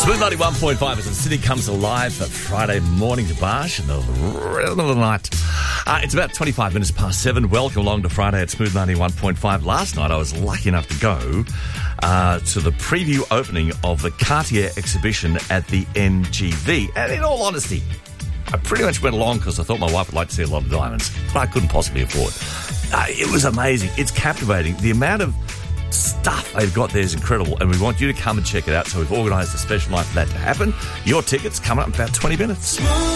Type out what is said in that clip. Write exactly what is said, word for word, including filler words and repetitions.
Smooth ninety-one point five as the city comes alive for Friday morning to Barsh and the rhythm of the night. Uh, it's about twenty-five minutes past seven. Welcome along to Friday at Smooth ninety-one point five. Last night I was lucky enough to go uh, to the preview opening of the Cartier exhibition at the N G V. And in all honesty, I pretty much went along because I thought my wife would like to see a lot of diamonds, but I couldn't possibly afford. Uh, it was amazing. It's captivating. The amount of stuff they've got there is incredible, and we want you to come and check it out. So we've organised a special night for that to happen. Your tickets coming up in about twenty minutes.